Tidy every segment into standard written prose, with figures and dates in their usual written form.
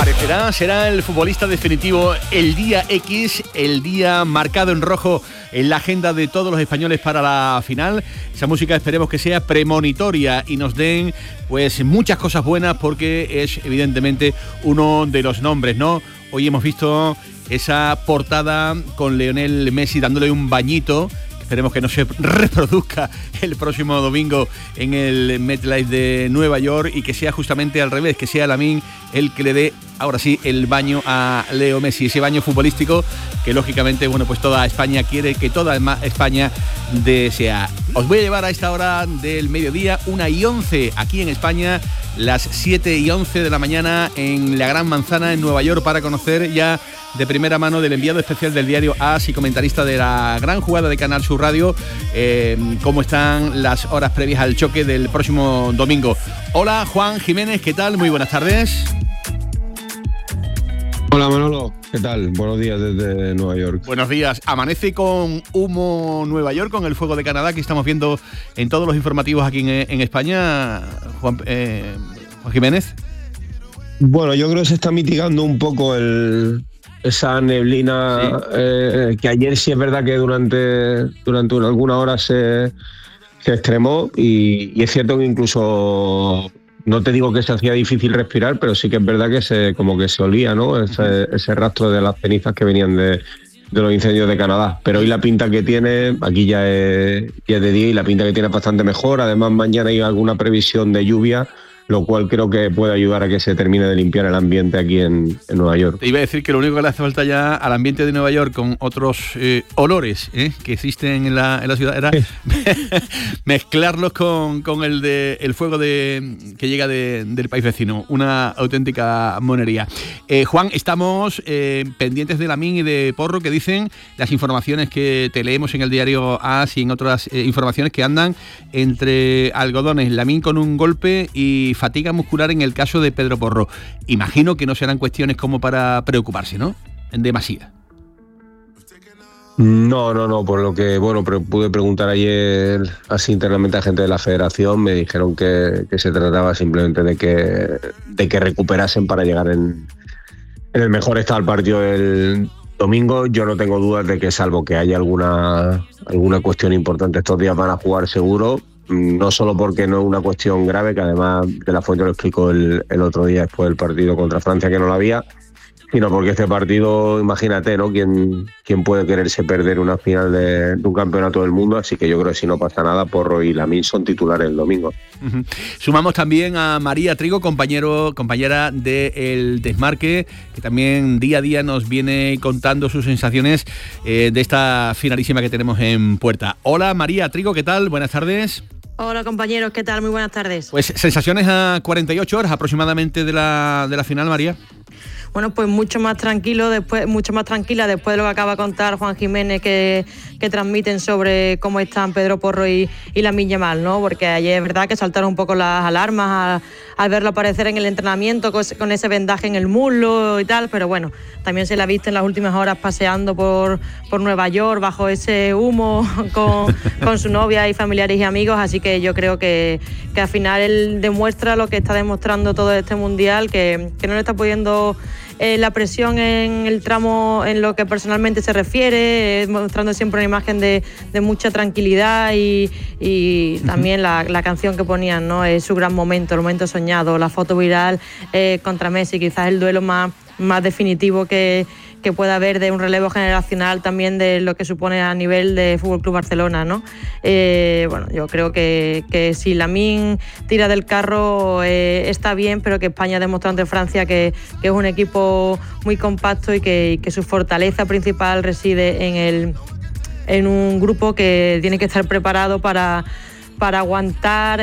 Aparecerá, será el futbolista definitivo el día X, el día marcado en rojo en la agenda de todos los españoles para la final. Esa música esperemos que sea premonitoria y nos den pues muchas cosas buenas, porque es evidentemente uno de los nombres, ¿no? Hoy hemos visto esa portada con Lionel Messi dándole un bañito. Esperemos que no se reproduzca el próximo domingo en el MetLife de Nueva York y que sea justamente al revés, que sea Lamine el que le dé, ahora sí, el baño a Leo Messi, ese baño futbolístico que lógicamente, bueno, pues toda España quiere, que toda España desea. Os voy a llevar a esta hora del mediodía, 1:11 aquí en España, las 7:11 de la mañana en la Gran Manzana en Nueva York, para conocer ya de primera mano del enviado especial del diario AS y comentarista de la gran jugada de Canal Sur Radio, cómo están las horas previas al choque del próximo domingo. Hola, Juan Jiménez, ¿qué tal? Muy buenas tardes. Hola, Manolo, ¿qué tal? Buenos días desde Nueva York. Buenos días. Amanece con humo Nueva York, con el fuego de Canadá que estamos viendo en todos los informativos aquí en España, Juan Jiménez. Bueno, yo creo que se está mitigando un poco esa neblina, sí. Que ayer sí es verdad que durante alguna hora se extremó y es cierto que incluso, no te digo que se hacía difícil respirar, pero sí que es verdad que como que se olía, ¿no? Ese rastro de las cenizas que venían de los incendios de Canadá. Pero hoy la pinta que tiene, aquí ya es de día y la pinta que tiene es bastante mejor. Además, mañana hay alguna previsión de lluvia, lo cual creo que puede ayudar a que se termine de limpiar el ambiente aquí en Nueva York. Te iba a decir que lo único que le hace falta ya al ambiente de Nueva York, con otros olores que existen en la ciudad, era mezclarlos con el fuego que llega del país vecino. Una auténtica monería. Juan, estamos pendientes de Lamine y de Porro, que dicen las informaciones que te leemos en el diario AS y en otras informaciones, que andan entre algodones. Lamine con un golpe y fatiga muscular en el caso de Pedro Porro. Imagino que no serán cuestiones como para preocuparse, ¿no? En demasía. No, por lo que, bueno, pude preguntar ayer así internamente a gente de la federación, me dijeron que se trataba simplemente de que recuperasen para llegar en el mejor estado al partido del domingo. Yo no tengo dudas de que, salvo que haya alguna cuestión importante estos días, van a jugar seguro. No solo porque no es una cuestión grave, que además De La Fuente lo explicó el otro día después del partido contra Francia, que no lo había, sino porque este partido, imagínate, ¿no? ¿Quién puede quererse perder una final de un campeonato del mundo? Así que yo creo que si no pasa nada, Porro y Lamine son titulares el domingo. Uh-huh. Sumamos también a María Trigo, compañera de El Desmarque, que también día a día nos viene contando sus sensaciones de esta finalísima que tenemos en puerta. Hola, María Trigo, ¿qué tal? Buenas tardes. Hola, compañeros, ¿qué tal? Muy buenas tardes. Pues sensaciones a 48 horas aproximadamente de la final, María. Bueno, pues mucho más tranquila después de lo que acaba de contar Juan Jiménez, que transmiten sobre cómo están Pedro Porro y Lamine Yamal, ¿no? Porque ayer es verdad que saltaron un poco las alarmas al verlo aparecer en el entrenamiento con ese vendaje en el muslo y tal, pero bueno, también se la ha visto en las últimas horas paseando por Nueva York bajo ese humo con su novia y familiares y amigos, así que yo creo que al final él demuestra lo que está demostrando todo este mundial, que no le está pudiendo la presión en el tramo en lo que personalmente se refiere, mostrando siempre una imagen de mucha tranquilidad y también la canción que ponían, ¿no? Es su gran momento, el momento soñado, la foto viral contra Messi, quizás el duelo más definitivo que pueda haber, de un relevo generacional también de lo que supone a nivel de Fútbol Club Barcelona, ¿no? Bueno, yo creo que si Lamine tira del carro está bien, pero que España ha demostrado ante Francia que es un equipo muy compacto y que su fortaleza principal reside en un grupo que tiene que estar preparado para aguantar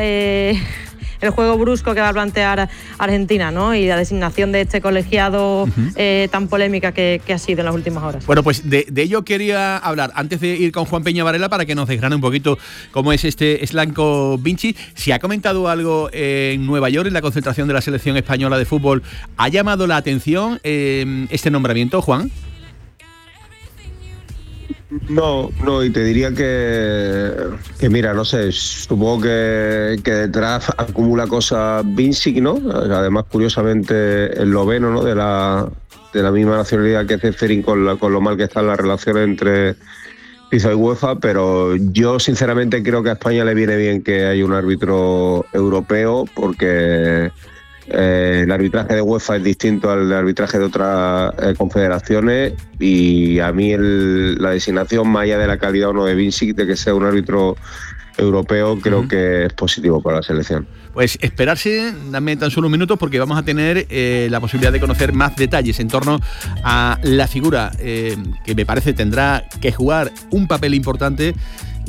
el juego brusco que va a plantear Argentina, ¿no? Y la designación de este colegiado tan polémica que ha sido en las últimas horas. Bueno, pues de ello quería hablar antes de ir con Juan Peña Varela, para que nos desgrane un poquito cómo es este Slavko Vinci. Si ha comentado algo en Nueva York, en la concentración de la selección española de fútbol, ¿ha llamado la atención este nombramiento, Juan? No, y te diría que mira, no sé, supongo que detrás acumula cosas Vincic, ¿no? Además, curiosamente, esloveno, ¿no? De la misma nacionalidad que Ceferin, con lo mal que está la relación entre FIFA y UEFA, pero yo sinceramente creo que a España le viene bien que haya un árbitro europeo, porque el arbitraje de UEFA es distinto al arbitraje de otras confederaciones, y a mí la designación, más allá de la calidad o no de Vincic, de que sea un árbitro europeo, creo que es positivo para la selección. Pues esperarse, dame tan solo un minuto, porque vamos a tener la posibilidad de conocer más detalles en torno a la figura que me parece tendrá que jugar un papel importante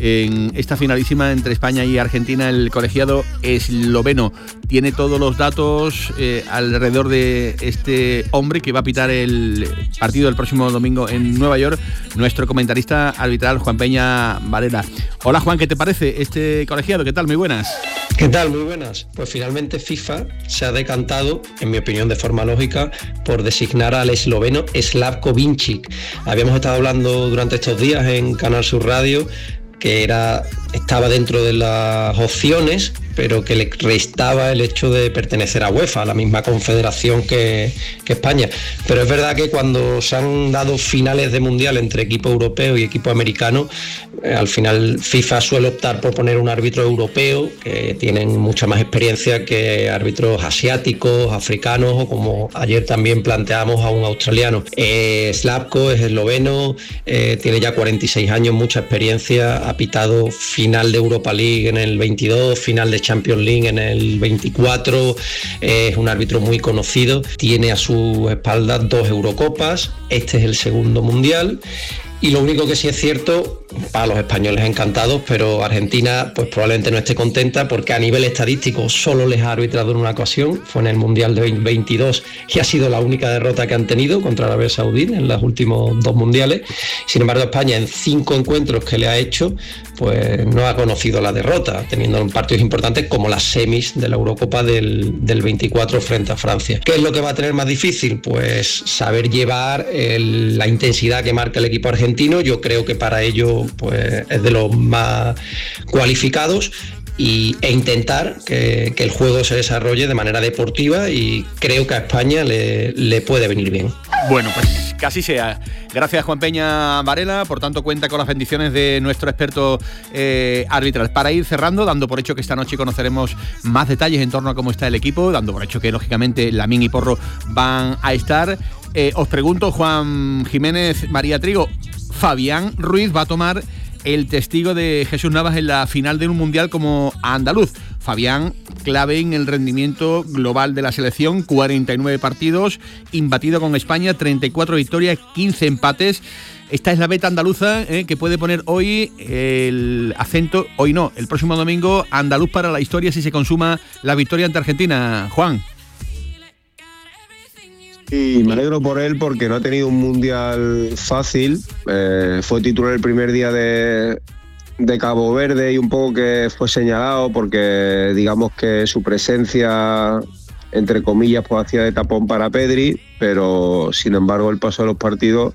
en esta finalísima entre España y Argentina. El colegiado esloveno tiene todos los datos alrededor de este hombre que va a pitar el partido del próximo domingo en Nueva York, nuestro comentarista arbitral Juan Peña Varela. Hola Juan, ¿qué te parece este colegiado? ¿Qué tal? Muy buenas. ¿Qué tal? Muy buenas. Pues finalmente FIFA se ha decantado, en mi opinión de forma lógica, por designar al esloveno Slavko Vincic. Habíamos estado hablando durante estos días en Canal Sur Radio que estaba dentro de las opciones, pero que le restaba el hecho de pertenecer a UEFA, a la misma confederación que España. Pero es verdad que cuando se han dado finales de mundial entre equipo europeo y equipo americano, al final FIFA suele optar por poner un árbitro europeo, que tienen mucha más experiencia que árbitros asiáticos, africanos, o como ayer también planteamos, a un australiano. Slavko es esloveno, tiene ya 46 años, mucha experiencia, ha pitado final de Europa League en el 22, final de Champions League en el 24, es un árbitro muy conocido, tiene a su espalda 2 Eurocopas, este es el segundo mundial. Y lo único que sí es cierto, para los españoles encantados, pero Argentina pues probablemente no esté contenta, porque a nivel estadístico solo les ha arbitrado en una ocasión, fue en el Mundial de 2022, y ha sido la única derrota que han tenido contra Arabia Saudí en los últimos 2 mundiales. Sin embargo, España, en 5 encuentros que le ha hecho, pues no ha conocido la derrota, teniendo partidos importantes como las semis de la Eurocopa del 24 frente a Francia. ¿Qué es lo que va a tener más difícil? Pues saber llevar la intensidad que marca el equipo argentino. Yo creo que para ello pues es de los más cualificados, e intentar que el juego se desarrolle de manera deportiva, y creo que a España le puede venir bien. Bueno, pues que así sea. Gracias Juan Peña Varela, por tanto cuenta con las bendiciones de nuestro experto arbitral. Para ir cerrando, dando por hecho que esta noche conoceremos más detalles en torno a cómo está el equipo, dando por hecho que lógicamente Lamín y Porro van a estar, os pregunto, Juan Jiménez, María Trigo, Fabián Ruiz va a tomar el testigo de Jesús Navas en la final de un mundial como andaluz. Fabián, clave en el rendimiento global de la selección, 49 partidos, imbatido con España, 34 victorias, 15 empates. Esta es la beta andaluza que puede poner hoy el acento, hoy no, el próximo domingo, andaluz para la historia si se consuma la victoria ante Argentina. Juan. Y me alegro por él, porque no ha tenido un mundial fácil. Fue titular el primer día de Cabo Verde, y un poco que fue señalado porque digamos que su presencia, entre comillas, pues hacía de tapón para Pedri, pero sin embargo el paso de los partidos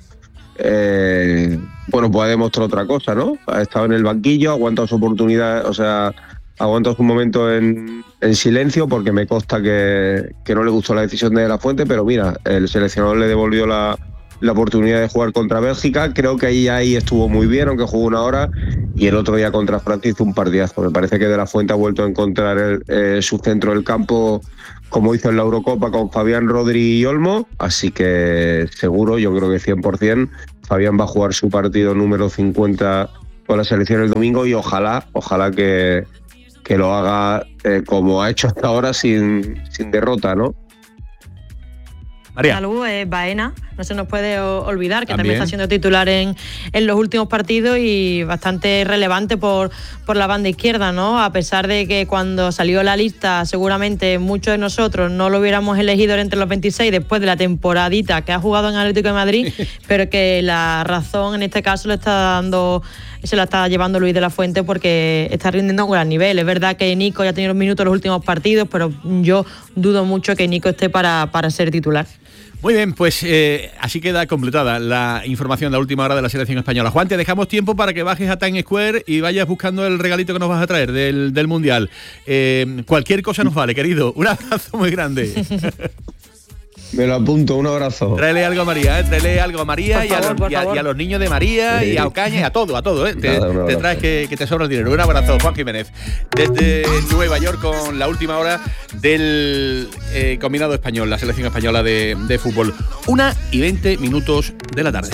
pues ha demostrado otra cosa, ¿no? Ha estado en el banquillo, ha aguantado su oportunidad, o sea, aguantó su momento en silencio, porque me consta que no le gustó la decisión de De La Fuente, pero mira, el seleccionador le devolvió la oportunidad de jugar contra Bélgica. Creo que ahí estuvo muy bien, aunque jugó 1 hora, y el otro día contra Francia hizo un partidazo. Me parece que De La Fuente ha vuelto a encontrar su centro del campo, como hizo en la Eurocopa con Fabián, Rodri y Olmo, así que seguro, yo creo que 100%, Fabián va a jugar su partido número 50 con la selección el domingo, y ojalá que lo haga como ha hecho hasta ahora, sin derrota, ¿no? María. Salud, Baena, no se nos puede olvidar que también está siendo titular en los últimos partidos, y bastante relevante por la banda izquierda, ¿no? A pesar de que cuando salió la lista seguramente muchos de nosotros no lo hubiéramos elegido entre los 26 después de la temporadita que ha jugado en Atlético de Madrid, pero que la razón en este caso se la está llevando Luis de la Fuente, porque está rindiendo a un gran nivel. Es verdad que Nico ya ha tenido los minutos en los últimos partidos, pero yo dudo mucho que Nico esté para ser titular. Muy bien, pues así queda completada la información de la última hora de la selección española. Juan, te dejamos tiempo para que bajes a Times Square y vayas buscando el regalito que nos vas a traer del Mundial. Cualquier cosa nos vale, querido. Un abrazo muy grande. Me lo apunto, un abrazo. Tráele algo a María, tráele algo a María y a los niños de María, sí, y a Ocaña y a todo, Te traes que te sobra el dinero. Un abrazo, Juan Jiménez. Desde Nueva York con la última hora del combinado español, la selección española de fútbol. 1:20 de la tarde.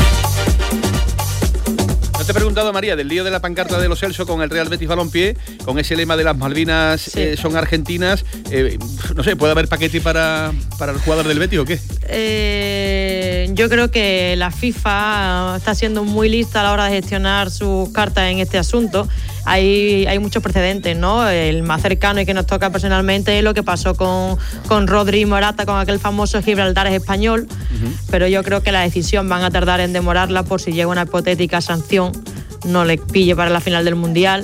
No te he preguntado, María, del lío de la pancarta de Lo Celso con el Real Betis Balompié, con ese lema de las Malvinas son argentinas. No sé, ¿puede haber paquete para el jugador del Betis o qué? Yo creo que la FIFA está siendo muy lista a la hora de gestionar sus cartas en este asunto. Hay muchos precedentes, ¿no? El más cercano y que nos toca personalmente es lo que pasó con Rodri y Morata, con aquel famoso Gibraltar español. Pero yo creo que la decisión van a tardar en demorarla por si llega una hipotética sanción, no le pille para la final del Mundial.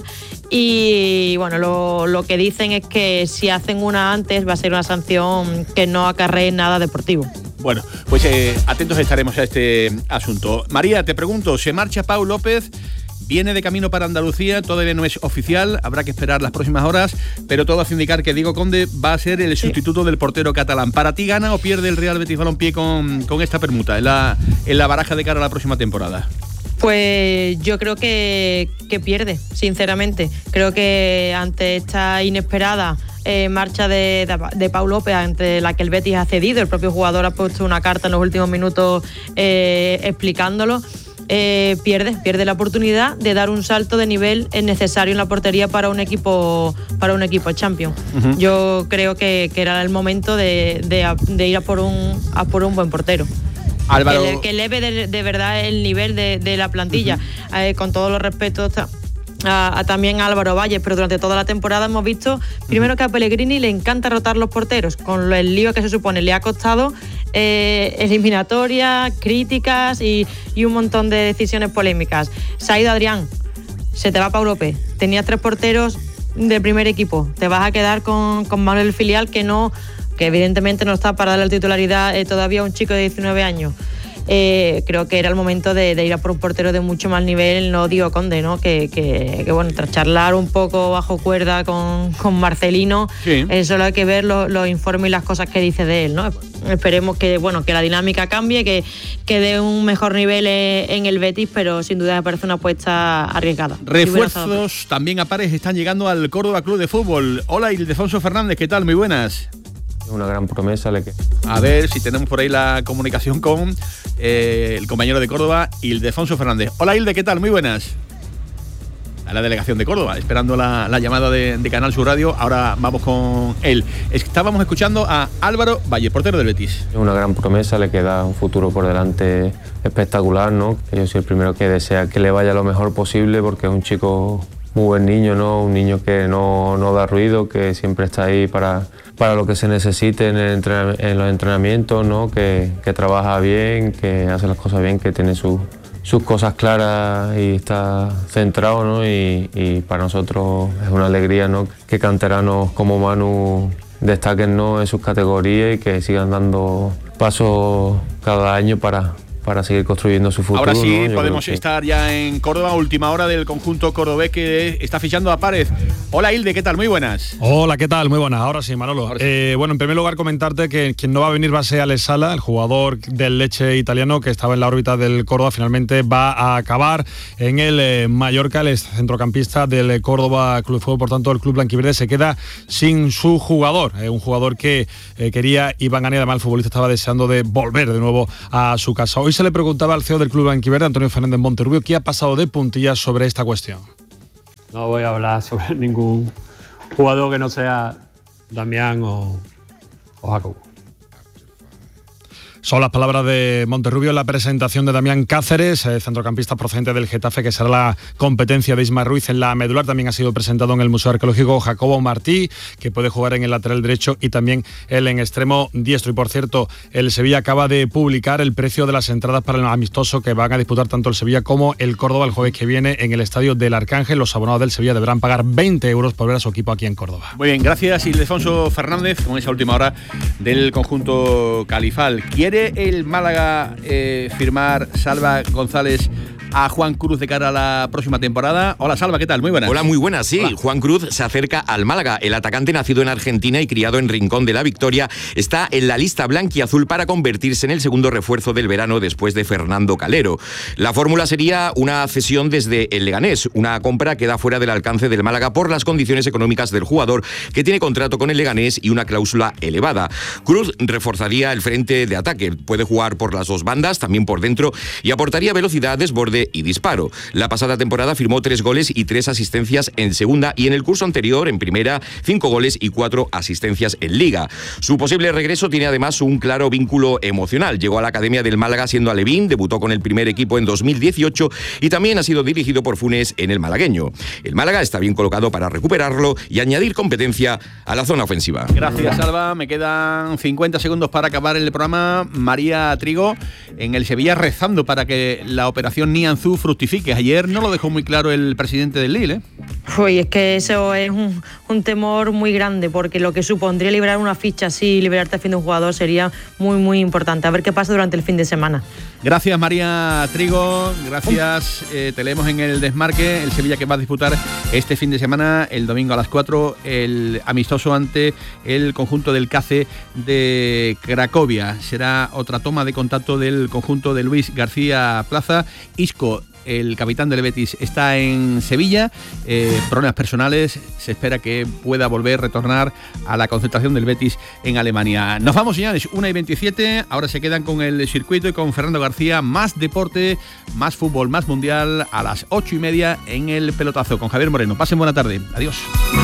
Y bueno, lo que dicen es que si hacen una antes va a ser una sanción que no acarree nada deportivo. Bueno, pues atentos estaremos a este asunto. María, te pregunto, ¿se marcha Pau López? Viene de camino para Andalucía, todavía no es oficial, habrá que esperar las próximas horas, pero todo hace indicar que Diego Conde va a ser el sustituto del portero catalán. ¿Para ti gana o pierde el Real Betis Balompié con esta permuta en la baraja de cara a la próxima temporada? Pues yo creo que pierde, sinceramente. Creo que ante esta inesperada marcha de Pau López, ante la que el Betis ha cedido, el propio jugador ha puesto una carta en los últimos minutos explicándolo, pierde la oportunidad de dar un salto de nivel necesario en la portería para un equipo Champions. Yo creo que era el momento de ir a por un buen portero. Álvaro, que eleve de verdad el nivel de la plantilla. Con todos los respetos también a Álvaro Valles, pero durante toda la temporada hemos visto primero que a Pellegrini le encanta rotar los porteros, con el lío que se supone le ha costado eliminatorias, críticas y un montón de decisiones polémicas. Se ha ido Adrián, se te va Pau López, tenías 3 porteros del primer equipo, te vas a quedar con Manuel Filial que evidentemente no está para darle la titularidad todavía a un chico de 19 años. Creo que era el momento de ir a por un portero de mucho más nivel, no Diego Conde, ¿no? Que bueno, tras charlar un poco bajo cuerda con Marcelino, solo hay que ver los informes y las cosas que dice de él, ¿no? Esperemos que la dinámica cambie, que dé un mejor nivel en el Betis, pero sin duda me parece una apuesta arriesgada. Refuerzos también a pares están llegando al Córdoba Club de Fútbol. Hola, Ildefonso Fernández, ¿qué tal? Muy buenas. Una gran promesa. A ver si tenemos por ahí la comunicación con el compañero de Córdoba, Ildefonso Fernández. Hola, Ilde, ¿qué tal? Muy buenas. A la delegación de Córdoba, esperando la llamada de Canal Sur Radio. Ahora vamos con él. Estábamos escuchando a Álvaro Valle, portero del Betis. Una gran promesa, le queda un futuro por delante espectacular, ¿no? Yo soy el primero que desea que le vaya lo mejor posible, porque es un chico muy buen niño, ¿no? Un niño que no da ruido, que siempre está ahí para lo que se necesite en los entrenamientos, ¿no? Que trabaja bien, que hace las cosas bien, que tiene sus cosas claras y está centrado, ¿no? Y para nosotros es una alegría, ¿no? Que canteranos como Manu destaquen, ¿no? En sus categorías y que sigan dando pasos cada año para seguir construyendo su futuro. Ahora sí, ¿no? podemos estar ya en Córdoba, última hora del conjunto cordobés que está fichando a Párez. Hola, Hilde, ¿qué tal? Muy buenas. Hola, ¿qué tal? Muy buenas. Ahora sí, Manolo. Ahora sí. Bueno, en primer lugar comentarte que quien no va a venir va a ser Alex Sala, el jugador del Lecce italiano que estaba en la órbita del Córdoba, finalmente va a acabar en el Mallorca, el centrocampista del Córdoba Club de Fútbol. Por tanto, el club blanquiverde se queda sin su jugador, un jugador que quería Iván Gané. Además, el futbolista estaba deseando de volver de nuevo a su casa. Hoy se le preguntaba al CEO del club blanquiverde, Antonio Fernández Monterrubio, qué ha pasado de puntillas sobre esta cuestión. No voy a hablar sobre ningún jugador que no sea Damián o Jacobo. Son las palabras de Monterrubio en la presentación de Damián Cáceres, centrocampista procedente del Getafe, que será la competencia de Isma Ruiz en la medular. También ha sido presentado en el Museo Arqueológico Jacobo Martí, que puede jugar en el lateral derecho y también él en extremo diestro. Y por cierto, el Sevilla acaba de publicar el precio de las entradas para el amistoso que van a disputar tanto el Sevilla como el Córdoba el jueves que viene en el Estadio del Arcángel. Los abonados del Sevilla deberán pagar 20 euros por ver a su equipo aquí en Córdoba. Muy bien, gracias Ildefonso Fernández con esa última hora del conjunto califal. ¿Quiere ¿Quiere el Málaga firmar, Salva González, a Juan Cruz de cara a la próxima temporada? Hola Salva, ¿qué tal? Muy buenas. Hola, muy buenas, sí. Hola. Juan Cruz se acerca al Málaga. El atacante, nacido en Argentina y criado en Rincón de la Victoria, está en la lista blanquiazul para convertirse en el segundo refuerzo del verano después de Fernando Calero. La fórmula sería una cesión desde el Leganés, una compra que da fuera del alcance del Málaga por las condiciones económicas del jugador, que tiene contrato con el Leganés y una cláusula elevada. Cruz reforzaría el frente de ataque. Puede jugar por las dos bandas, también por dentro, y aportaría velocidad, desborde y disparo. La pasada temporada firmó 3 goles y 3 asistencias en segunda, y en el curso anterior, en primera, 5 goles y 4 asistencias en liga. Su posible regreso tiene además un claro vínculo emocional. Llegó a la academia del Málaga siendo alevín, debutó con el primer equipo en 2018 y también ha sido dirigido por Funes en el malagueño. El Málaga está bien colocado para recuperarlo y añadir competencia a la zona ofensiva. Gracias, Salva. Me quedan 50 segundos para acabar el programa. María Trigo, en el Sevilla rezando para que la operación Nianzú fructifique. Ayer no lo dejó muy claro el presidente del Lille, ¿eh? Uy, es que eso es un temor muy grande, porque lo que supondría liberar una ficha así, liberarte al fin de un jugador, sería muy, muy importante. A ver qué pasa durante el fin de semana. Gracias, María Trigo. Gracias. Te leemos en el Desmarque. El Sevilla que va a disputar este fin de semana, el domingo a las 4, el amistoso ante el conjunto del CACE de Cracovia. Será otra toma de contacto del conjunto de Luis García Plaza. Isco, el capitán del Betis, está en Sevilla, problemas personales, se espera que pueda retornar a la concentración del Betis en Alemania. Nos vamos, señores, 1:27, ahora se quedan con el circuito y con Fernando García. Más deporte, más fútbol, más mundial, a las 8:30 en el pelotazo con Javier Moreno. Pasen buena tarde, adiós.